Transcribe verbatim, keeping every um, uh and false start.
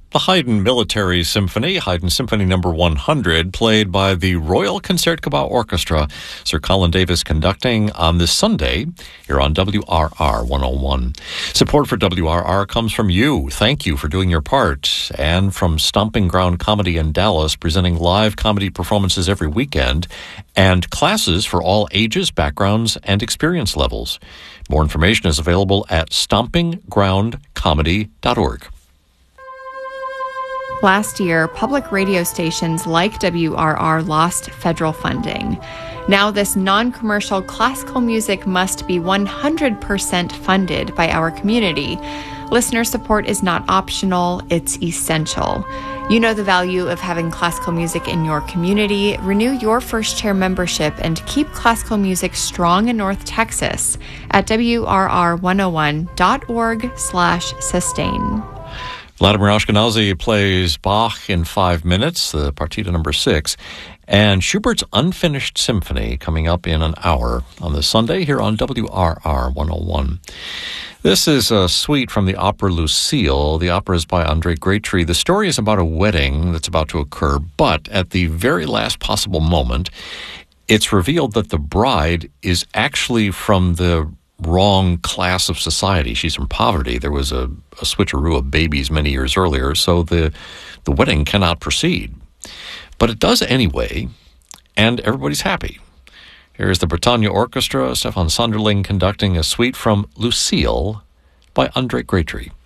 The Haydn Military Symphony, Haydn Symphony Number one hundred, played by the Royal Concertgebouw Orchestra. Sir Colin Davis conducting on this Sunday here on W R R one oh one. Support for W R R comes from you. Thank you for doing your part. And from Stomping Ground Comedy in Dallas, presenting live comedy performances every weekend and classes for all ages, backgrounds, and experience levels. More information is available at stomping ground comedy dot org. Last year, public radio stations like W R R lost federal funding. Now this non-commercial classical music must be one hundred percent funded by our community. Listener support is not optional, it's essential. You know the value of having classical music in your community. Renew your First Chair membership and keep classical music strong in North Texas at W R R one oh one dot org slash sustain. Vladimir Ashkenazy plays Bach in five minutes, the partita number six, and Schubert's Unfinished Symphony coming up in an hour on this Sunday here on W R R one oh one. This is a suite from the opera Lucille. The opera is by André Graytree. The story is about a wedding that's about to occur, but at the very last possible moment, it's revealed that the bride is actually from the wrong class of society. She's from poverty. There was a, a switcheroo of babies many years earlier, so the the wedding cannot proceed. But it does anyway, and everybody's happy. Here's the Britannia Orchestra, Stefan Sonderling conducting a suite from Lucille by André Graytree.